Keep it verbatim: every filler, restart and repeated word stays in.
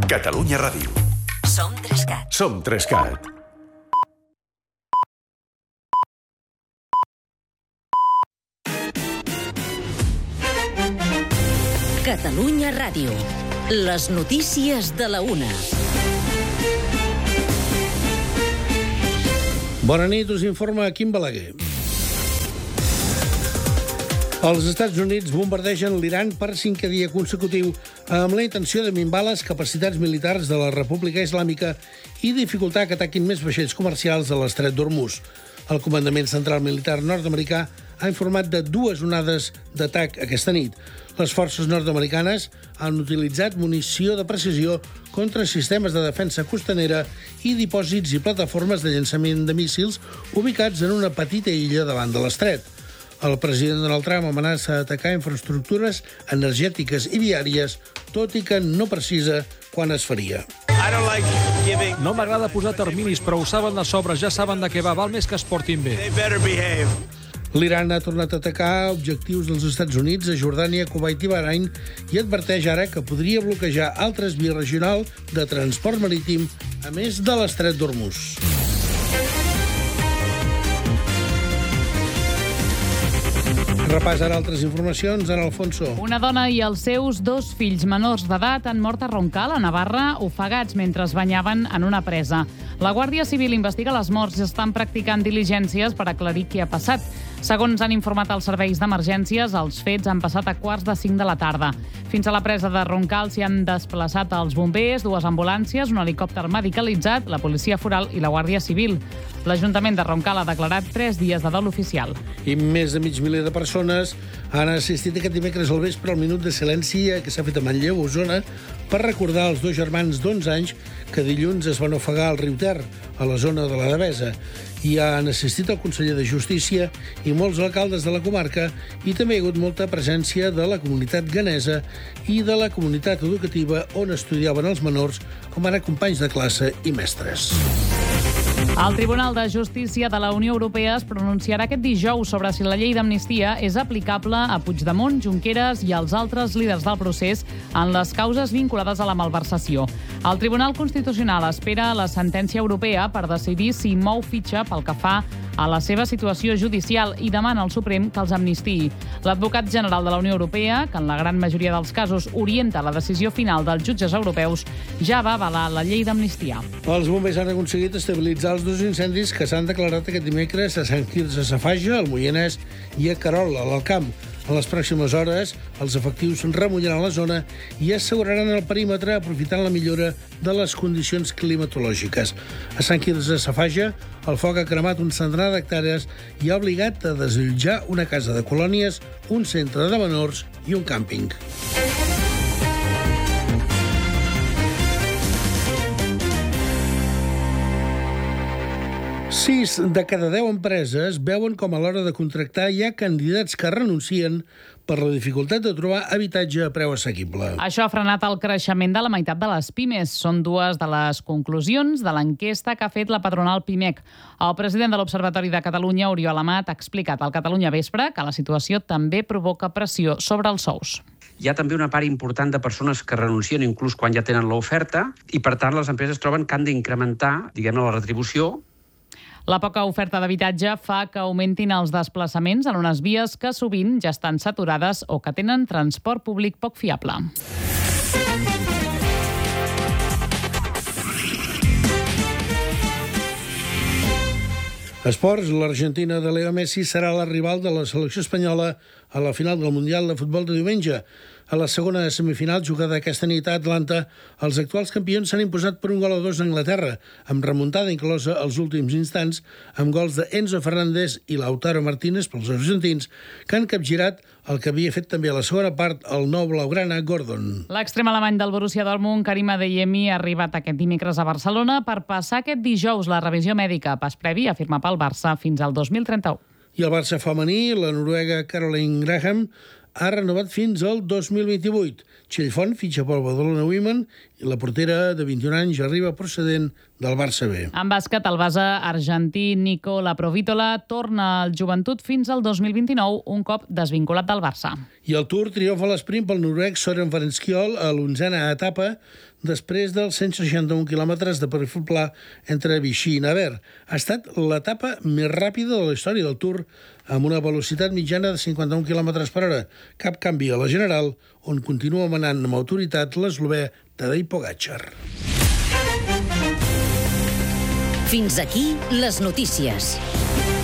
Catalunya Ràdio. Som Trescat. Som Trescat. Catalunya Ràdio. Les notícies de la una. Bona nit, us informa Quim Balaguer. Els Estats Units bombardegen l'Iran per cinquè dia consecutiu amb la intenció de minvar les capacitats militars de la República Islàmica i dificultar que ataquin més vaixells comercials a l'estret d'Hormuz. El Comandament Central Militar nord-americà ha informat de dues onades d'atac aquesta nit. Les forces nord-americanes han utilitzat munició de precisió contra sistemes de defensa costanera i dipòsits i plataformes de llançament de míssils ubicats en una petita illa davant de l'estret. El president Donald Trump amenaça atacar infraestructures energètiques i viàries, tot i que no precisa quan es faria. No m'agrada posar terminis, però ho saben de sobre, ja saben de què va, val més que es portin bé. L'Iran ha tornat a atacar objectius dels Estats Units a Jordània, Kuwait i Bahrain i adverteix ara que podria bloquejar altres vies regionals de transport marítim, a més de l'estret d'Hormuz. Repàs ara altres informacions, en Alfonso. Una dona i els seus dos fills menors d'edat han mort a Roncal, a Navarra, ofegats mentre es banyaven en una presa. La Guàrdia Civil investiga les morts i estan practicant diligències per aclarir què ha passat. Segons han informat els serveis d'emergències, els fets han passat a quarts de cinc de la tarda. Fins a la presa de Roncal s'hi han desplaçat els bombers, dues ambulàncies, un helicòpter medicalitzat, la policia foral i la Guàrdia Civil. L'Ajuntament de Roncal ha declarat tres dies de dol oficial. I més de mig miler de persones han assistit aquest dimecres al vespre al minut de silenci que s'ha fet a Manlleu, Osona, per recordar els dos germans d'onze anys que dilluns es van ofegar al riu Ter, a la zona de la Devesa. Hi han assistit el conseller de Justícia i molts alcaldes de la comarca i també hi ha hagut molta presència de la comunitat ganesa i de la comunitat educativa on estudiaven els menors, com ara companys de classe i mestres. El Tribunal de Justícia de la Unió Europea es pronunciarà aquest dijous sobre si la llei d'amnistia és aplicable a Puigdemont, Junqueras i als altres líders del procés en les causes vinculades a la malversació. El Tribunal Constitucional espera la sentència europea per decidir si mou fitxa pel que fa a la seva situació judicial i demana al Suprem que els amnistiï. L'advocat general de la Unió Europea, que en la gran majoria dels casos orienta la decisió final dels jutges europeus, ja va avalar la llei d'amnistia. Els bombers han aconseguit estabilitzar els dos incendis que s'han declarat aquest dimecres a Sant Quirze Safaja, al Moianès, i a Querol, a l'Alt Camp. En les pròximes hores, els efectius remullaran la zona i asseguraran el perímetre aprofitant la millora de les condicions climatològiques. A Sant Quirze Safaja, el foc ha cremat un centenar d'hectàrees i ha obligat a desallotjar una casa de colònies, un centre de menors i un càmping. Sis de cada deu empreses veuen com a l'hora de contractar hi ha candidats que renuncien per la dificultat de trobar habitatge a preu assequible. Això ha frenat el creixement de la meitat de les pimes. Són dues de les conclusions de l'enquesta que ha fet la patronal Pimec. El president de l'Observatori de Catalunya, Oriol Amat, ha explicat al Catalunya Vespre que la situació també provoca pressió sobre els sous. Hi ha també una part important de persones que renuncien inclús quan ja tenen l'oferta i, per tant, les empreses troben que han d'incrementar, diguem-ne, la retribució. La poca oferta d'habitatge fa que augmentin els desplaçaments en unes vies que sovint ja estan saturades o que tenen transport públic poc fiable. Esports, l'Argentina de Leo Messi serà la rival de la selecció espanyola a la final del Mundial de Futbol de diumenge. A la segona semifinal, jugada aquesta nit a Atlanta, els actuals campions s'han imposat per un gol a dos a Anglaterra, amb remuntada inclosa als últims instants, amb gols d'Enzo Fernández i Lautaro Martínez pels argentins, que han capgirat el que havia fet també a la segona part el nou blaugrana Gordon. L'extrem alemany del Borussia Dortmund, Karim Adeyemi, ha arribat aquest dimecres a Barcelona per passar aquest dijous la revisió mèdica, pas previ a firmar pel Barça fins al dos mil trenta-u. I el Barça femení, la noruega Caroline Graham, ha renovat fins al dos mil vint-i-vuit. Xellfont fitxa pel Badalona Women i la portera de vint-i-un anys arriba procedent del Barça B. En bàsquet, el base argentí Nico Laprovítola torna al Joventut fins al dos mil vint-i-nou, un cop desvinculat del Barça. I el Tour triomfa a l'esprint pel noruec Søren Varenskiol a l'onzena etapa després dels cent seixanta-un quilòmetres de perfil pla entre Vichy i Navarre. Ha estat l'etapa més ràpida de la història del Tour, amb una velocitat mitjana de cinquanta-un quilòmetres per hora. Cap canvi a la general, on continua manant amb autoritat l'eslovè Tadej Pogačar. Fins aquí les notícies.